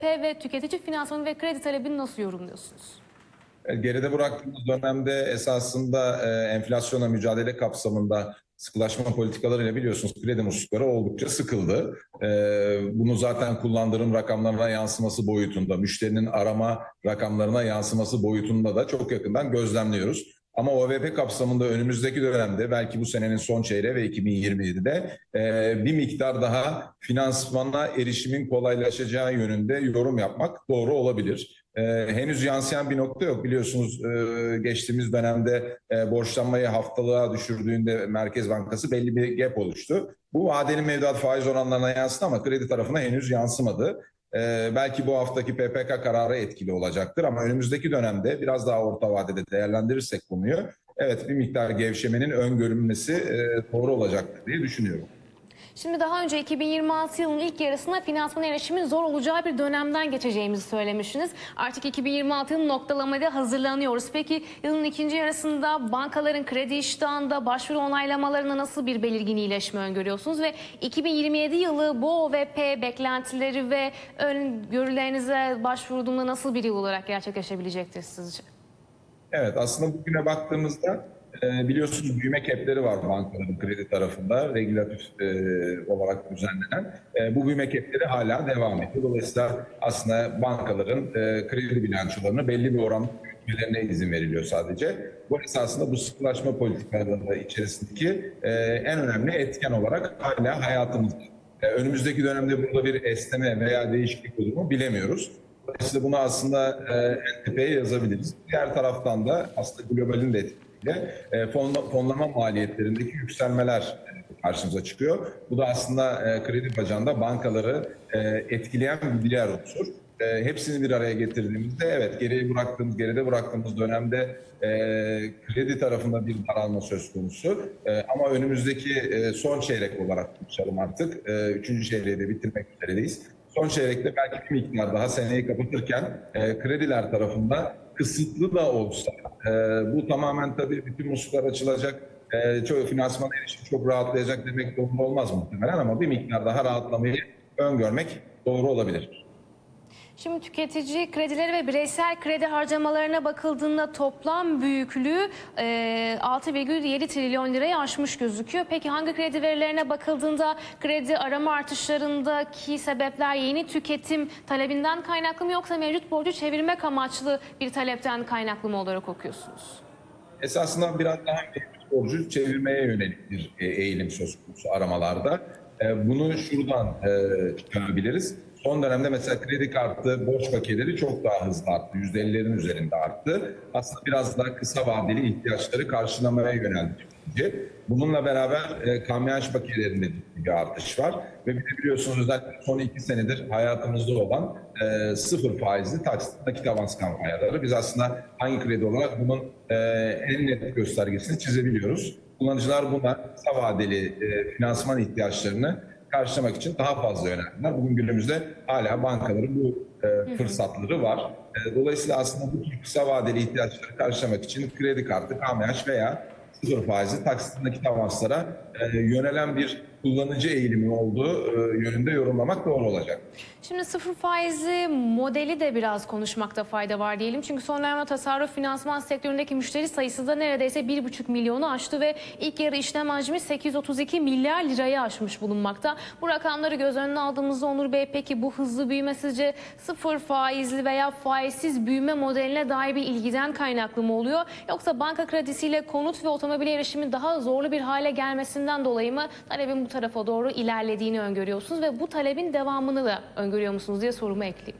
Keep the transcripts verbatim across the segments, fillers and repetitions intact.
ve tüketici finansmanı ve kredi talebini nasıl yorumluyorsunuz? Geride bıraktığımız dönemde esasında e, enflasyona mücadele kapsamında sıkılaşma politikalarıyla biliyorsunuz kredi muslukları oldukça sıkıldı. E, bunu zaten kullandırım rakamlarına yansıması boyutunda, müşterinin arama rakamlarına yansıması boyutunda da çok yakından gözlemliyoruz. Ama O V P kapsamında önümüzdeki dönemde belki bu senenin son çeyreği ve iki bin yirmi yedide e, bir miktar daha finansmana erişimin kolaylaşacağı yönünde yorum yapmak doğru olabilir. Ee, henüz yansıyan bir nokta yok. Biliyorsunuz e, geçtiğimiz dönemde e, borçlanmayı haftalığa düşürdüğünde Merkez Bankası belli bir gap oluştu. Bu vadeli mevduat faiz oranlarına yansıdı ama kredi tarafına henüz yansımadı. Ee, belki bu haftaki P P K kararı etkili olacaktır ama önümüzdeki dönemde biraz daha orta vadede değerlendirirsek konuyu, evet bir miktar gevşemenin öngörülmesi e, doğru olacaktır diye düşünüyorum. Şimdi daha önce iki bin yirmi altı yılının ilk yarısında finansmana erişimin zor olacağı bir dönemden geçeceğimizi söylemiştiniz. Artık iki bin yirmi altı yılının noktalamada hazırlanıyoruz. Peki yılın ikinci yarısında bankaların kredi iştahında başvuru onaylamalarına nasıl bir belirgin iyileşme öngörüyorsunuz? Ve iki bin yirmi yedi yılı bu O V P beklentileri ve öngörülerinize başvurduğunda nasıl bir yıl olarak gerçekleşebilecektir sizce? Evet, aslında bugüne baktığımızda e, biliyorsunuz büyüme kepleri var bankaların kredi tarafında regülatif e, olarak düzenlenen. E, bu büyüme kepleri hala devam ediyor. Dolayısıyla aslında bankaların e, kredi bilançolarını belli bir oran büyütmelerine izin veriliyor sadece. Bu esasında bu sıkılaşma politikaları içerisindeki e, en önemli etken olarak hala hayatımızda. E, önümüzdeki dönemde burada bir esneme veya değişiklik olur mu bilemiyoruz. Dolayısıyla bunu aslında e, en tepeye yazabiliriz. Diğer taraftan da aslında globalin de etkisiyle e, fon, fonlama maliyetlerindeki yükselmeler e, karşımıza çıkıyor. Bu da aslında e, kredi bacağında bankaları e, etkileyen bir diğer unsur. E, hepsini bir araya getirdiğimizde evet geriye bıraktığımız, geride bıraktığımız dönemde e, kredi tarafında bir daralma söz konusu. E, ama önümüzdeki e, son çeyrek olarak konuşalım artık. E, üçüncü çeyreği de bitirmek üzereyiz. Son çeyrekte belki bir miktar daha seneyi kapatırken e, krediler tarafında kısıtlı da olsa e, bu tamamen tabii bütün musluklar açılacak, e, çok finansman erişim çok rahatlayacak demek doğru olmaz muhtemelen ama bir miktar daha rahatlamayı öngörmek doğru olabilir. Şimdi tüketici kredileri ve bireysel kredi harcamalarına bakıldığında toplam büyüklüğü e, altı virgül yedi trilyon lirayı aşmış gözüküyor. Peki hangi kredi verilerine bakıldığında kredi arama artışlarındaki sebepler yeni tüketim talebinden kaynaklı mı yoksa mevcut borcu çevirmek amaçlı bir talepten kaynaklı mı olarak okuyorsunuz? Esasında biraz daha mevcut borcu çevirmeye yönelik bir e, eğilim söz konusu aramalarda. E, Bunu şuradan e, çıkarabiliriz. Son dönemde mesela kredi kartı borç pakeleri çok daha hızlı arttı. yüzde ellilerin üzerinde arttı. Aslında biraz daha kısa vadeli ihtiyaçları karşılamaya yöneldi tüketici. Bununla beraber e, K M H bakiyelerinde bir artış var. Ve bir de biliyorsunuz özellikle son iki senedir hayatımızda olan e, sıfır faizli taksit nakit avans kampanyaları. Biz aslında hangi kredi olarak bunun e, en net göstergesini çizebiliyoruz. Kullanıcılar buna kısa vadeli e, finansman ihtiyaçlarını karşılamak için daha fazla yöneldiler. Bugün günümüzde hala bankaların bu e, fırsatları var. E, dolayısıyla aslında bu tür kısa vadeli ihtiyaçları karşılamak için kredi kartı, K M H veya sıfır faizli taksit nakit avanslara e, yönelen bir kullanıcı eğilimi olduğu e, yönünde yorumlamak doğru olacak. Şimdi sıfır faizli modeli de biraz konuşmakta fayda var diyelim. Çünkü son dönemde tasarruf finansman sektöründeki müşteri sayısı da neredeyse bir buçuk milyonu aştı ve ilk yarı işlem hacmi sekiz yüz otuz iki milyar lirayı aşmış bulunmakta. Bu rakamları göz önüne aldığımızda Onur Bey peki bu hızlı büyüme sizce sıfır faizli veya faizsiz büyüme modeline dair bir ilgiden kaynaklı mı oluyor? Yoksa banka kredisiyle konut ve otomobile erişimin daha zorlu bir hale gelmesinden dolayı mı talebin bu tarafa doğru ilerlediğini öngörüyorsunuz ve bu talebin devamını da öngörüyor musunuz diye sorumu ekleyeyim.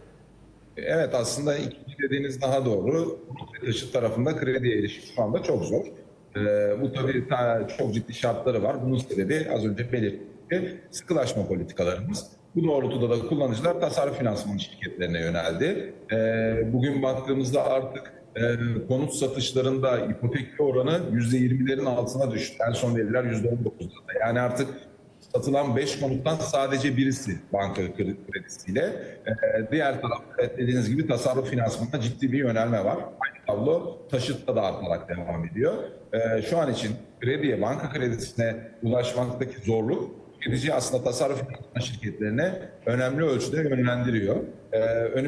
Evet aslında ikinci dediğiniz daha doğru. Taşıt tarafında krediye erişim şu anda çok zor. Ee, bu tabii ta, çok ciddi şartları var. Bunun sebebi az önce belirttiğim sıkılaşma politikalarımız. Bu doğrultuda da kullanıcılar tasarruf finansman şirketlerine yöneldi. Ee, bugün baktığımızda artık e, konut satışlarında ipotekli oranı yüzde yirmilerin altına düştü. En son veriler yüzde on dokuzda. Yani artık satılan beş konuttan sadece birisi banka kredisiyle. Ee, diğer tarafta dediğiniz gibi tasarruf finansmanında ciddi bir yönelme var. Aynı tablo taşıtta da artarak devam ediyor. Ee, şu an için krediye, banka kredisine ulaşmaktaki zorluk tüketici aslında tasarruf finansman şirketlerine önemli ölçüde yönlendiriyor. Ee, önümüzdeki